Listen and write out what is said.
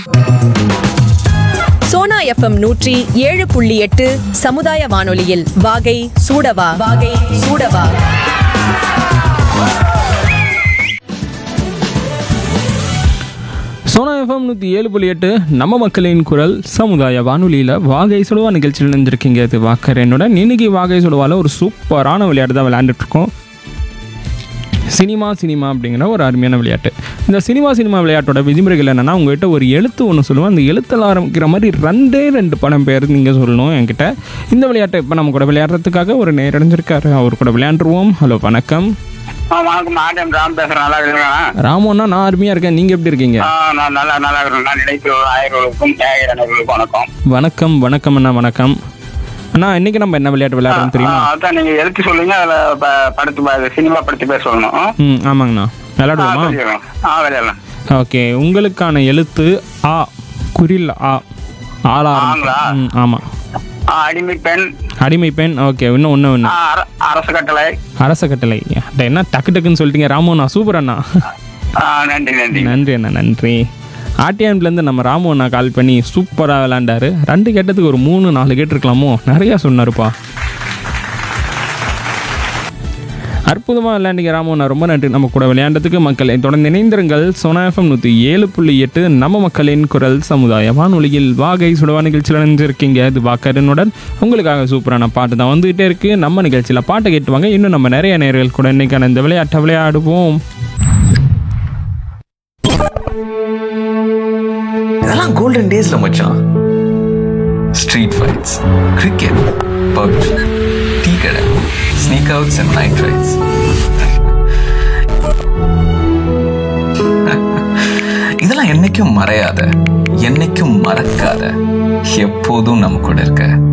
Sona FM 107.8 சமுதாய வானொலியில் வாகை சூடவா வாகை சூடவா. சோனா எஃப்எம் 107.8 நம்ம மக்களின் குரல் சமுதாய வானொலியில் வாகை சுடுவா நிகழ்ச்சியில் நினைஞ்சிருக்கீங்க. இது வாக்கர் என்னோட இன்னைக்கு வாகை சுடுவாவில் ஒரு சூப்பரான விளையாட்டு தான் விளையாண்டுட்ருக்கோம். சினிமா அப்படிங்கிற ஒரு அருமையான விளையாட்டு. இந்த சினிமா விளையாட்டோட விதிமுறைகள் என்னென்னா, உங்கள்கிட்ட ஒரு எழுத்து ஒன்று சொல்லுவேன். அந்த எழுத்தில் ஆரம்பிக்கிற மாதிரி ரெண்டு படம் பேர் நீங்கள் சொல்லணும் என்கிட்ட. இந்த விளையாட்டை இப்போ நம்ம கூட விளையாடுறதுக்காக ஒரு நேரடைஞ்சிருக்காரு. அவர் கூட விளையாண்டுருவோம். ஹலோ, வணக்கம். வணக்கம், ராம் பேசுறேன். நல்லா இருக்கேன். ராமோண்ணா, நான் அருமையாக இருக்கேன். நீங்கள் எப்படி இருக்கீங்க? நான் நல்லா இருக்கேன். நான் நினைத்து வணக்கம் அண்ணா. வணக்கம் அண்ணா. இன்னைக்கு நம்ம என்ன விளையாட்டு விளையாடுறோம் தெரியுமா? அதான் நீங்க எழுத்து சொல்லுங்க, அதுல படத்து சினிமா படத்து பேர் சொல்லணும். ஆமாங்கண்ணா. விளையாடுவோமா? விளையாடலாம். ஓகே, உங்களுக்கான எழுத்து ஆ. குறில் ஆ. ஆளா? ஆமாம். அடிமை பெண். ஓகே, இன்னும் ஒன்று. அரச கட்டளை. என்ன டக்குன்னு சொல்லிட்டீங்க ராமோண்ணா. சூப்பர் அண்ணா. நன்றி அண்ணா, நன்றி. ஆர்டிஎம்லேருந்து நம்ம ராமு அண்ணா கால் பண்ணி சூப்பராக விளையாண்டாரு. 2 கேட்டதுக்கு ஒரு 3-4 கேட்டிருக்கலாமோ, நிறையா சொன்னாருப்பா. அற்புதமாக விளையாண்டிங்க ராமு அண்ணா, ரொம்ப நன்றி நம்ம கூட விளையாண்டதுக்கு. மக்களை தொடர்ந்து இணைந்திருங்கள். சோனா எஃப்எம் 107.8 நம்ம மக்களின் குரல் சமுதாய வானொலியில் வாகை சுடவா நிகழ்ச்சியில் நினைஞ்சிருக்கீங்க. இது வாக்கரனுடன் உங்களுக்காக சூப்பரான பாட்டு தான் வந்துகிட்டே இருக்குது. நம்ம நிகழ்ச்சியில் பாட்டை கேட்டுவாங்க. இன்னும் நம்ம நிறைய நேர்கள் கூட இன்னைக்கான இந்த விளையாட்டை விளையாடுவோம். இதெல்லாம் கோல்டன் டேஸ்ல மச்சான். Street fights, cricket, PUBG, tea கடை, sneak outs and night rights. இதெல்லாம் என்னைக்கும் மறையாத, என்னைக்கும் மறக்காத, எப்போதும் நம்ம கூட இருக்க